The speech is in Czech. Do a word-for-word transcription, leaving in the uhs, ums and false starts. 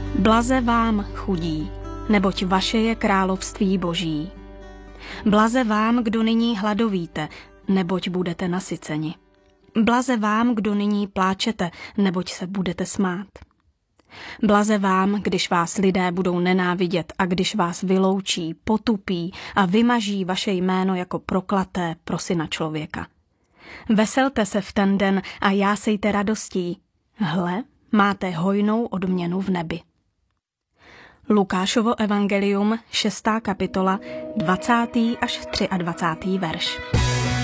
Blaze vám, chudí, neboť vaše je království Boží. Blaze vám, kdo nyní hladovíte, neboť budete nasyceni. Blaze vám, kdo nyní pláčete, neboť se budete smát. Blaze vám, když vás lidé budou nenávidět a když vás vyloučí, potupí a vymaží vaše jméno jako proklaté pro syna člověka. Veselte se v ten den a jásejte radostí. Hle, máte hojnou odměnu v nebi. Lukášovo evangelium, šestá kapitola, dvacátý až dvacátý třetí verš.